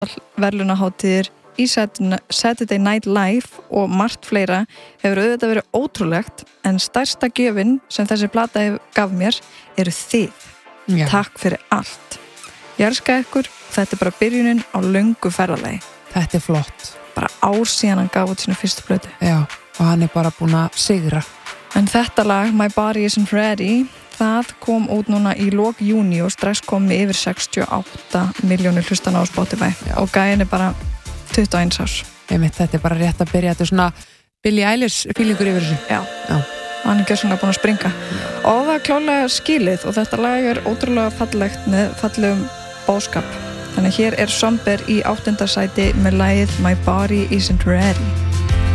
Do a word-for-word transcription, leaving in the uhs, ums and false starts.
verðlaunaháttíðir í Saturday Night Live og margt fleira hefur auðvitað verið ótrúlegt en stærsta gjöfin sem þessi plata gaf mér eru þið. Já. Takk fyrir allt. Ég elska ykkur, þetta er bara byrjunin á löngu ferðalagi. Þetta er flott. Bara ár síðan hann gaf út sína fyrstu plötu. Já, og hann er bara búin að sigra. En þetta lag, My Body Isn't Ready, það kom út núna í lok júní og strax kom með yfir sextíu og átta milljónir hlustana á Spotify. Já. Og gæin er bara tuttugu og eins árs. Einmitt, þetta er bara rétt að byrja. Þetta er svona Billie Eilish fílingur yfir þessu. Já. Já. Hann er gjörsamlega búin að springa. Og það er klálega skilið og þetta lag er ótrúlega fallegt með fallegum bóðskap. Þannig hér er Somber í áttunda sæti með lagið My Body Isn't Ready.